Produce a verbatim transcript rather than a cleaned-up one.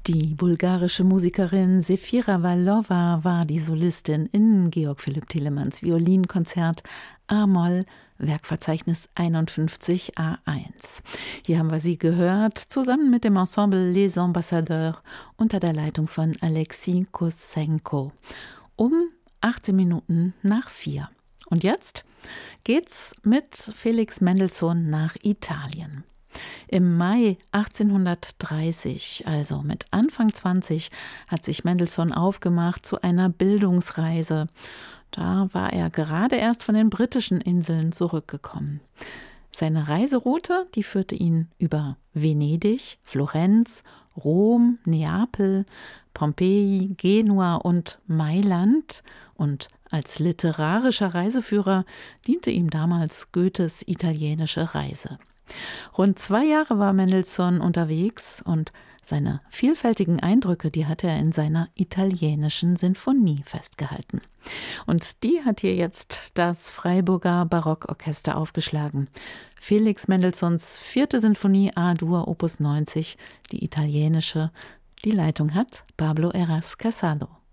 Die bulgarische Musikerin Sefira Vallova war die Solistin in Georg Philipp Telemanns Violinkonzert A-Moll, Werkverzeichnis einundfünfzig A eins. Hier haben wir sie gehört, zusammen mit dem Ensemble Les Ambassadeurs unter der Leitung von Alexei Kossenko. Um achtzehn Minuten nach vier. Und jetzt geht's mit Felix Mendelssohn nach Italien. Im Mai achtzehnhundertdreißig, also mit Anfang zwanzig, hat sich Mendelssohn aufgemacht zu einer Bildungsreise. Da war er gerade erst von den britischen Inseln zurückgekommen. Seine Reiseroute, die führte ihn über Venedig, Florenz, Rom, Neapel, Pompeji, Genua und Mailand. Und als literarischer Reiseführer diente ihm damals Goethes italienische Reise. Rund zwei Jahre war Mendelssohn unterwegs und seine vielfältigen Eindrücke, die hat er in seiner italienischen Sinfonie festgehalten. Und die hat hier jetzt das Freiburger Barockorchester aufgeschlagen. Felix Mendelssohns vierte Sinfonie A-Dur Opus neunzig, die italienische. Die Leitung hat Pablo Heras Casado.